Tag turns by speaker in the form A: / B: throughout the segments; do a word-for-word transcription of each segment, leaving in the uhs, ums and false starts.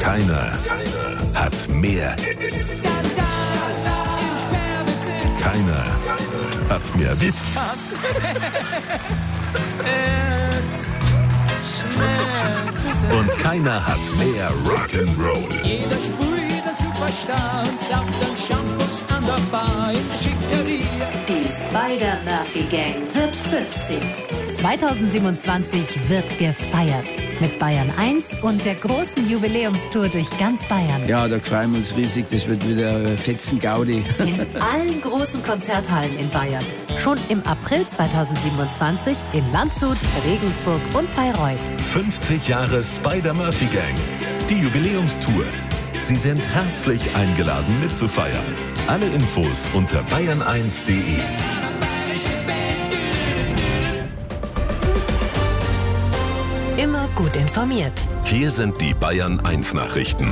A: Keiner hat mehr Hits. Keiner hat mehr Witz. Und keiner hat mehr Rock'n'Roll.
B: Jeder sprüht den Superstar und Saft und Shampoos an der Bar in der Schickeria.
C: Die Spider-Murphy-Gang wird fünfzig. zweitausendsiebenundzwanzig wird gefeiert. Mit Bayern eins und der großen Jubiläumstour durch ganz Bayern.
D: Ja, da freuen wir uns riesig. Das wird wieder Fetzen-Gaudi.
C: In allen großen Konzerthallen in Bayern. Schon im April zweitausendsiebenundzwanzig in Landshut, Regensburg und Bayreuth.
A: fünfzig Jahre Spider-Murphy-Gang. Die Jubiläumstour. Sie sind herzlich eingeladen mitzufeiern. Alle Infos unter bayern eins punkt de.
C: Immer gut informiert.
A: Hier sind die Bayern eins Nachrichten.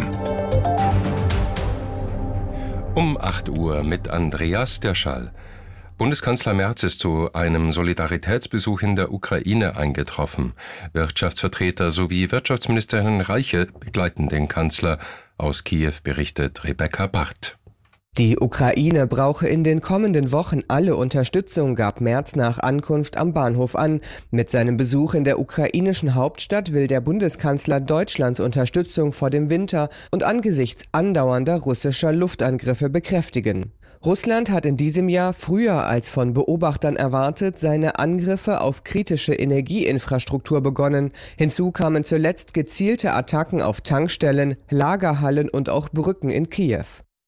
E: Um acht Uhr mit Andreas Derschall. Bundeskanzler Merz ist zu einem Solidaritätsbesuch in der Ukraine eingetroffen. Wirtschaftsvertreter sowie Wirtschaftsministerin Reiche begleiten den Kanzler. Aus Kiew berichtet Rebecca Barth.
F: Die Ukraine brauche in den kommenden Wochen alle Unterstützung, gab Merz nach Ankunft am Bahnhof an. Mit seinem Besuch in der ukrainischen Hauptstadt will der Bundeskanzler Deutschlands Unterstützung vor dem Winter und angesichts andauernder russischer Luftangriffe bekräftigen. Russland hat in diesem Jahr früher als von Beobachtern erwartet seine Angriffe auf kritische Energieinfrastruktur begonnen. Hinzu kamen zuletzt gezielte Attacken auf Tankstellen, Lagerhallen und auch Brücken in Kiew.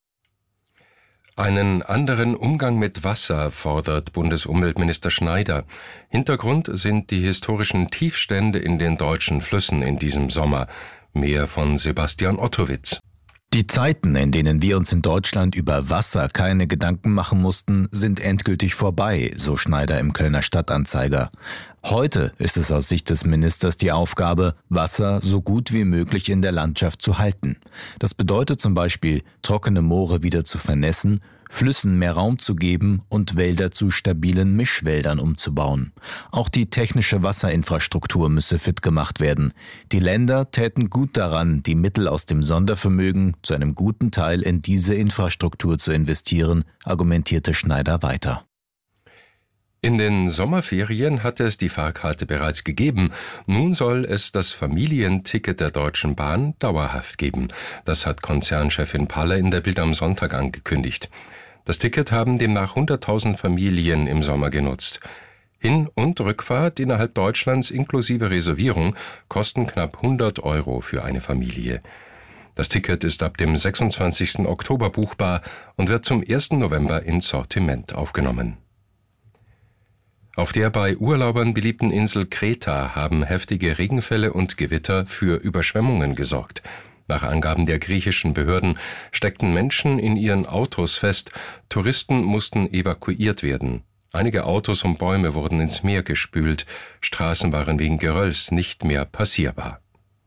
E: Einen anderen Umgang mit Wasser fordert Bundesumweltminister Schneider. Hintergrund sind die historischen Tiefstände in den deutschen Flüssen in diesem Sommer. Mehr von Sebastian Ottowitz.
G: Die Zeiten, in denen wir uns in Deutschland über Wasser keine Gedanken machen mussten, sind endgültig vorbei, so Schneider im Kölner Stadtanzeiger. Heute ist es aus Sicht des Ministers die Aufgabe, Wasser so gut wie möglich in der Landschaft zu halten. Das bedeutet zum Beispiel, trockene Moore wieder zu vernässen, Flüssen mehr Raum zu geben und Wälder zu stabilen Mischwäldern umzubauen. Auch die technische Wasserinfrastruktur müsse fit gemacht werden. Die Länder täten gut daran, die Mittel aus dem Sondervermögen zu einem guten Teil in diese Infrastruktur zu investieren, argumentierte Schneider weiter.
E: In den Sommerferien hatte es die Fahrkarte bereits gegeben. Nun soll es das Familienticket der Deutschen Bahn dauerhaft geben. Das hat Konzernchefin Paller in der Bild am Sonntag angekündigt. Das Ticket haben demnach hunderttausend Familien im Sommer genutzt. Hin- und Rückfahrt innerhalb Deutschlands inklusive Reservierung kosten knapp hundert Euro für eine Familie. Das Ticket ist ab dem sechsundzwanzigsten Oktober buchbar und wird zum ersten November ins Sortiment aufgenommen. Auf der bei Urlaubern beliebten Insel Kreta haben heftige Regenfälle und Gewitter für Überschwemmungen gesorgt. Nach Angaben der griechischen Behörden steckten Menschen in ihren Autos fest, Touristen mussten evakuiert werden. Einige Autos und Bäume wurden ins Meer gespült, Straßen waren wegen Gerölls nicht mehr passierbar.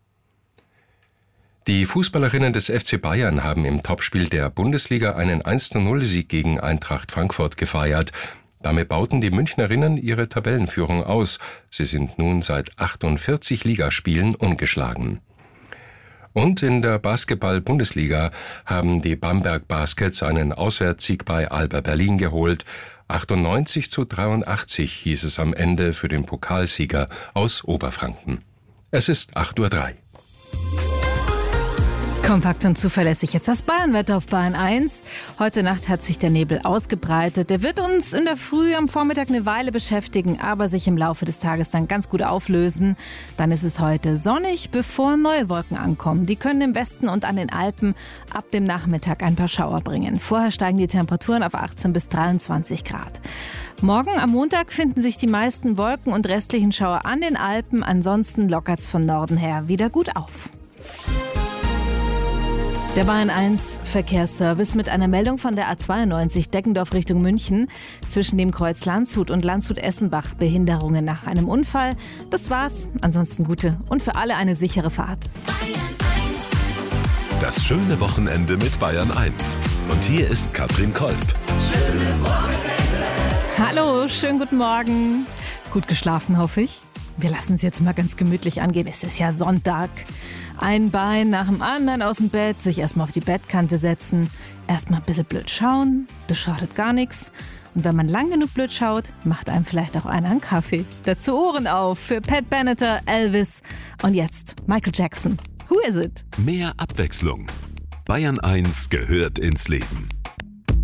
E: Die Fußballerinnen des F C Bayern haben im Topspiel der Bundesliga einen eins zu null Sieg gegen Eintracht Frankfurt gefeiert. Damit bauten die Münchnerinnen ihre Tabellenführung aus. Sie sind nun seit achtundvierzig Ligaspielen ungeschlagen. Und in der Basketball-Bundesliga haben die Bamberg Baskets einen Auswärtssieg bei Alba Berlin geholt. achtundneunzig zu dreiundachtzig hieß es am Ende für den Pokalsieger aus Oberfranken. Es ist acht Uhr drei.
H: Kompakt und zuverlässig jetzt das Bayernwetter auf Bayern eins. Heute Nacht hat sich der Nebel ausgebreitet. Der wird uns in der Früh am Vormittag eine Weile beschäftigen, aber sich im Laufe des Tages dann ganz gut auflösen. Dann ist es heute sonnig, bevor neue Wolken ankommen. Die können im Westen und an den Alpen ab dem Nachmittag ein paar Schauer bringen. Vorher steigen die Temperaturen auf achtzehn bis dreiundzwanzig Grad. Morgen am Montag finden sich die meisten Wolken und restlichen Schauer an den Alpen. Ansonsten lockert's von Norden her wieder gut auf. Der Bayern eins Verkehrsservice mit einer Meldung von der A zweiundneunzig Deckendorf Richtung München. Zwischen dem Kreuz Landshut und Landshut-Essenbach Behinderungen nach einem Unfall. Das war's. Ansonsten gute und für alle eine sichere Fahrt.
A: Das schöne Wochenende mit Bayern eins. Und hier ist Katrin Kolb.
H: Hallo, schönen guten Morgen. Gut geschlafen, hoffe ich. Wir lassen es jetzt mal ganz gemütlich angehen. Es ist ja Sonntag. Ein Bein nach dem anderen aus dem Bett, sich erstmal auf die Bettkante setzen, erstmal ein bisschen blöd schauen, das schadet gar nichts. Und wenn man lang genug blöd schaut, macht einem vielleicht auch einer einen Kaffee. Dazu Ohren auf für Pat Benatar, Elvis und jetzt Michael Jackson. Who is it?
A: Mehr Abwechslung. Bayern eins gehört ins Leben.